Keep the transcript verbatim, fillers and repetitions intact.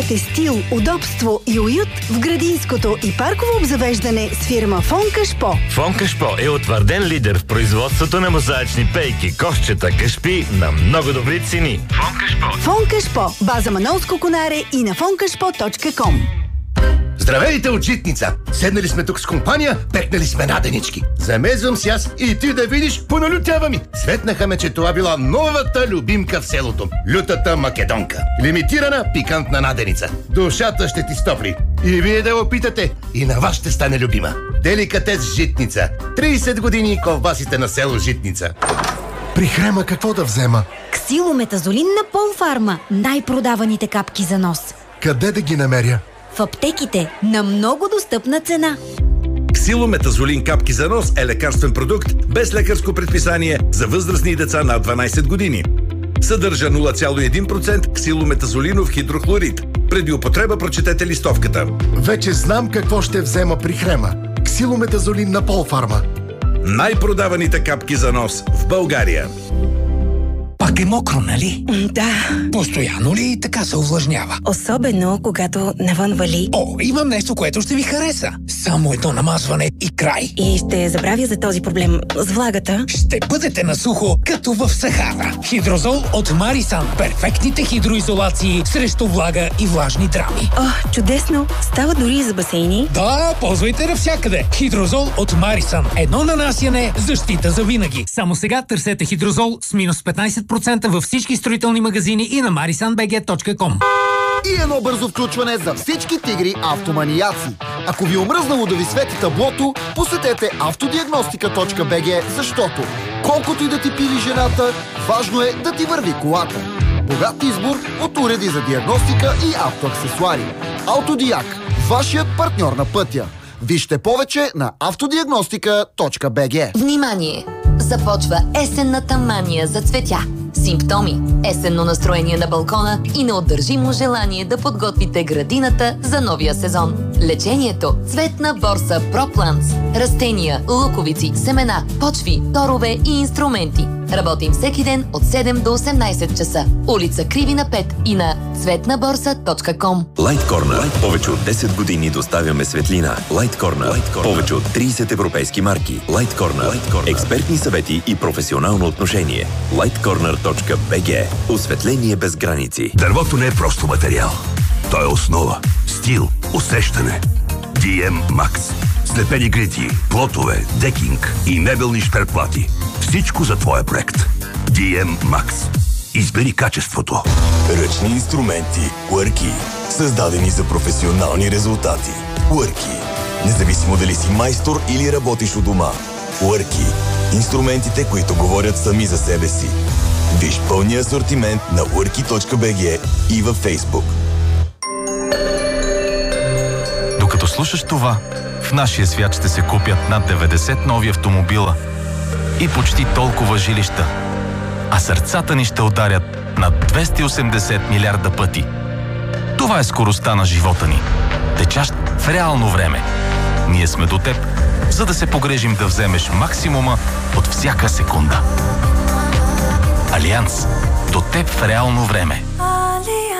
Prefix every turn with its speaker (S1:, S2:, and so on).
S1: Придобиете стил, удобство и уют в градинското и парково обзавеждане с фирма Фонкашпо.
S2: Фонкашпо е утвърден лидер в производството на мозаични пейки, кошчета, кашпи на много добри цени. Фонкашпо.
S1: Фонкашпо. База Манолско конаре и на фонкашпо точка ком.
S3: Здравейте от Житница! Седнали сме тук с компания, пекнали сме наденички. Замезвам си аз и ти да видиш, поналютява ми. Светнаха ме, че това била новата любимка в селото. Лютата македонка. Лимитирана пикантна наденица. Душата ще ти стопли. И вие да опитате, и на вас ще стане любима. Деликатес Житница. трийсет години ковбасите на село Житница.
S4: При Хрема какво да взема?
S5: Ксилометазолин на Полфарма. Най-продаваните капки за нос.
S4: Къде да ги намеря?
S5: В аптеките на много достъпна цена.
S6: Ксилометазолин капки за нос е лекарствен продукт без лекарско предписание за възрастни деца над дванайсет години. Съдържа нула цяло и един процента ксилометазолинов хидрохлорид. Преди употреба прочетете листовката.
S4: Вече знам какво ще взема при Хрема. Ксилометазолин на Полфарма.
S6: Най-продаваните капки за нос в България.
S7: Пак е мокро, нали?
S8: Да.
S7: Постоянно ли така се увлажнява?
S8: Особено, когато навън вали.
S7: О, имам нещо, което ще ви хареса. Само едно намазване и край.
S8: И ще забравя за този проблем с влагата.
S7: Ще бъдете на сухо, като в Сахара. Хидрозол от Марисан. Перфектните хидроизолации срещу влага и влажни драми.
S8: О, чудесно! Става дори и за басейни.
S7: Да, ползвайте навсякъде. Хидрозол от Марисан. Едно нанасяне, защита за винаги. Само сега търсете хидрозол с минус петнайсет процента във всички строителни магазини и на марисан би джи точка ком.
S9: И едно бързо включване за всички тигри автоманияци. Ако ви е омръзнало да ви свети таблото, посетете автодиагностика точка би джи, защото колкото и да ти пили жената, важно е да ти върви колата. Богат избор от уреди за диагностика и автоаксесуари. Автодиаг – вашият партньор на пътя. Вижте повече на автодиагностика точка би джи.
S10: Внимание! Започва есенната мания за цветя. Симптоми, есенно настроение на балкона и неотдържимо желание да подготвите градината за новия сезон. Лечението – цветна борса Пропланс. Растения, луковици, семена, почви, торове и инструменти. Работим всеки ден от седем до осемнайсет часа. Улица Кривина пет и на цветна борса точка ком.
S11: Light Corner. Повече от десет години доставяме светлина. Light Corner. Light Corner. Повече от трийсет европейски марки. Light Corner. Light Corner. Експертни съвети и професионално отношение. лайт корнер точка би джи. Осветление без граници.
S12: Дървото не е просто материал. То е основа, стил, усещане. ди ем Max. Слепени грити, плотове, декинг и мебелни шперплати. Всичко за твоя проект. ди ем Max. Избери качеството.
S13: Ръчни инструменти Уърки. Създадени за професионални резултати. Уърки. Независимо дали си майстор или работиш у дома. Уърки. Инструментите, които говорят сами за себе си. Виж пълния асортимент на уърки точка би джи и във Фейсбук.
S14: Докато слушаш това, в нашия свят ще се купят над деветдесет нови автомобила и почти толкова жилища. А сърцата ни ще ударят над двеста и осемдесет милиарда пъти. Това е скоростта на живота ни. Течащ в реално време. Ние сме до теб, за да се погрежим да вземеш максимума от всяка секунда. Алианс. До теб в реално време.